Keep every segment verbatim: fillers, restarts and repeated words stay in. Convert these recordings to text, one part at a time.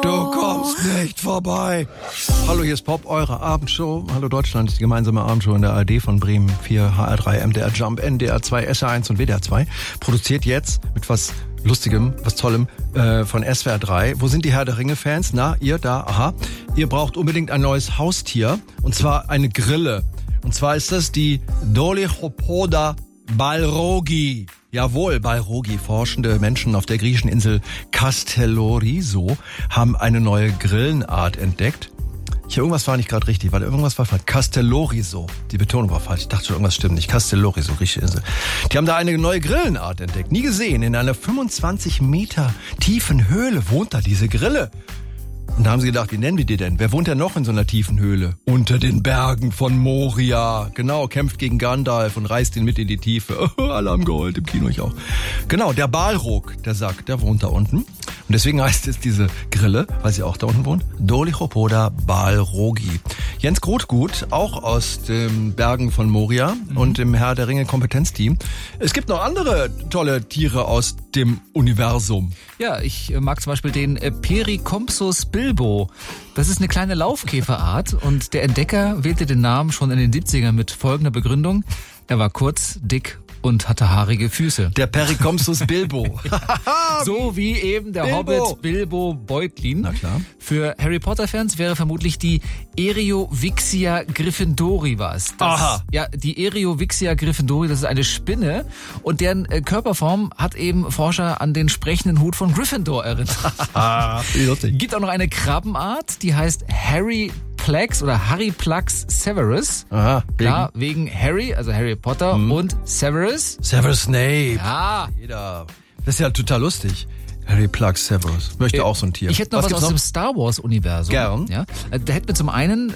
Du kommst nicht vorbei. Hallo, hier ist Pop, eure Abendshow. Hallo Deutschland, die gemeinsame Abendshow in der A R D von Bremen vier, H R drei, M D R Jump, N D R zwei, S R eins und W D R zwei. Produziert jetzt mit was Lustigem, was Tollem äh, von S W R drei. Wo sind die Herr der Ringe-Fans? Na, ihr da, aha. Ihr braucht unbedingt ein neues Haustier, und zwar eine Grille. Und zwar ist das die Dolichopoda balrogi. Jawohl, Balrogi. Forschende Menschen auf der griechischen Insel Castellorizo haben eine neue Grillenart entdeckt. Hier, irgendwas war nicht gerade richtig, weil irgendwas war falsch. Castellorizo. Die Betonung war falsch. Ich dachte schon, irgendwas stimmt nicht. Castellorizo, griechische Insel. Die haben da eine neue Grillenart entdeckt. Nie gesehen. In einer fünfundzwanzig Meter tiefen Höhle wohnt da diese Grille. Und da haben sie gedacht, wie nennen wir die denn? Wer wohnt denn noch in so einer tiefen Höhle? Unter den Bergen von Moria. Genau, kämpft gegen Gandalf und reißt ihn mit in die Tiefe. Alle haben geheult, im Kino ich auch. Genau, der Balrog, der Sack, der wohnt da unten. Und deswegen heißt es diese Grille, weil sie auch da unten wohnt, Dolichopoda balrogi. Jens Grotgut, auch aus den Bergen von Moria mhm. und dem Herr der Ringe Kompetenzteam. Es gibt noch andere tolle Tiere aus dem Universum. Ja, ich mag zum Beispiel den Pericompsus bilbo. Das ist eine kleine Laufkäferart und der Entdecker wählte den Namen schon in den siebzigern mit folgender Begründung. Er war kurz, dick und hatte haarige Füße. Der Pericompsus bilbo. So wie eben der Bilbo. Hobbit Bilbo Beutlin. Na klar. Für Harry Potter-Fans wäre vermutlich die Eriovixia gryffindori was. Das, Aha. Ja, die Eriovixia gryffindori, das ist eine Spinne und deren äh, Körperform hat eben Forscher an den sprechenden Hut von Gryffindor erinnert. Gibt auch noch eine Krabbenart, die heißt Harry Plex oder Harryplax severus. Aha. Klar, wegen Harry, also Harry Potter hm. und Severus. Severus Snape. Ja. Jeder. Das ist ja total lustig. Harryplax Severus. Möchte äh, auch so ein Tier. Ich hätte noch was, was aus noch? dem Star Wars Universum. Gern. Ja, da hätten wir zum einen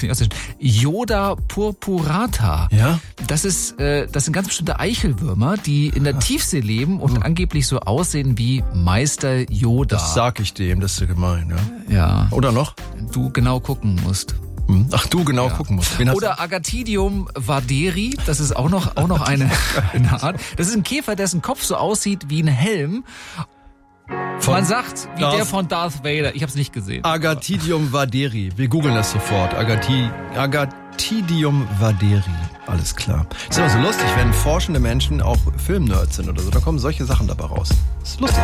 Yoda purpurata. Ja. Das ist, äh, das sind ganz bestimmte Eichelwürmer, die in der Tiefsee leben und hm. angeblich so aussehen wie Meister Yoda. Das sag ich dem, das ist so gemein, ja. Ja. Oder noch? Du genau gucken musst. Ach, du genau ja. gucken musst. Oder Agathidium vaderi, das ist auch noch, auch noch eine, eine Art. Das ist ein Käfer, dessen Kopf so aussieht wie ein Helm. Von Man sagt, wie Darth der von Darth Vader. Ich habe es nicht gesehen. Agathidium vaderi. Wir googeln das sofort. Agathi, Agathidium vaderi. Alles klar. Ist immer so lustig, wenn forschende Menschen auch Filmnerds sind oder so. Da kommen solche Sachen dabei raus. Das ist lustig.